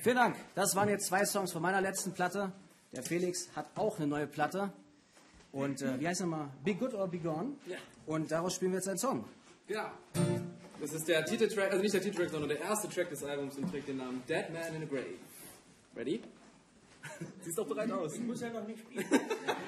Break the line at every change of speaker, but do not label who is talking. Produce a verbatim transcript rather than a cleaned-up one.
Vielen Dank. Das waren jetzt zwei Songs von meiner letzten Platte. Der Felix hat auch eine neue Platte. Und äh, wie heißt nochmal? Be Good or Be Gone.
Ja.
Und daraus spielen wir jetzt einen Song.
Genau. Das ist der Titeltrack, also nicht der Titeltrack, sondern der erste Track des Albums und trägt den Namen Dead Man in a Grave. Ready? Siehst doch bereit aus.
Ich muss ja noch nicht spielen.